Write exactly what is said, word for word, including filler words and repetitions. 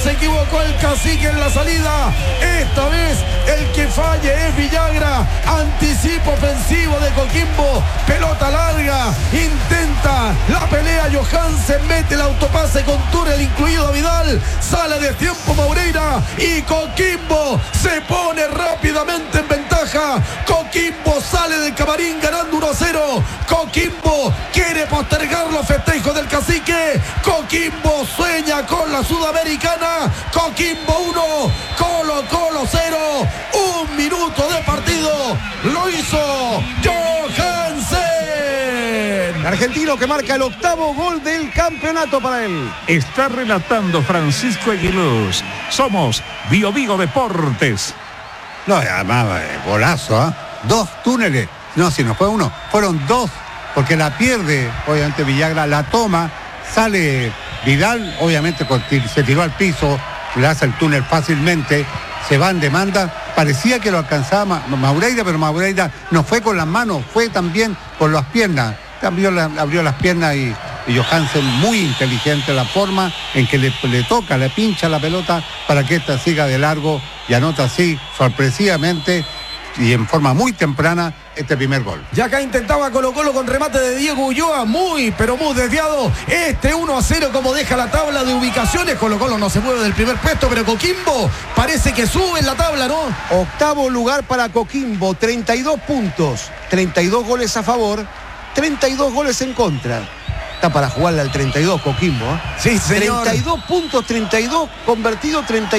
se equivocó el Cacique en la salida. Esta vez el que falle es Villagra. Anticipo ofensivo de Coquimbo. Pelota larga. Intenta la pelea Johansen. Mete el autopase con Turel incluido a Vidal. Sale de tiempo Maureira. Y Coquimbo se pone rápidamente en ventaja. Coquimbo sale del camarín ganando uno a cero. Coquimbo quiere postergar los festejos del Cacique. Coquimbo sueña con la Sudamericana. Coquimbo uno, Colo Colo cero. Un minuto de partido lo hizo Johansen. El argentino que marca el octavo gol del campeonato para él. Está relatando Francisco Aguiluz. Somos Bio Vigo Deportes. No, además, eh, golazo, ¿eh? Dos túneles. No, si no fue uno, fueron dos, porque la pierde, obviamente Villagra, la toma, sale Vidal, obviamente se tiró al piso, le hace el túnel fácilmente, se va en demanda, parecía que lo alcanzaba Maureira, pero Maureira no fue con las manos, fue también con las piernas, abrió, la, abrió las piernas y, y Johansen muy inteligente la forma en que le, le toca, le pincha la pelota para que esta siga de largo y anota así, sorpresivamente y en forma muy temprana este primer gol. Ya acá intentaba Colo Colo con remate de Diego Ulloa, muy pero muy desviado. Este uno a cero como deja la tabla de ubicaciones. Colo Colo no se mueve del primer puesto, pero Coquimbo parece que sube en la tabla, ¿no? Octavo lugar para Coquimbo, treinta y dos puntos, treinta y dos goles a favor, treinta y dos goles en contra. Está para jugarle al treinta y dos Coquimbo, ¿eh? Sí, señor. treinta y dos puntos, treinta y dos convertidos, treinta y dos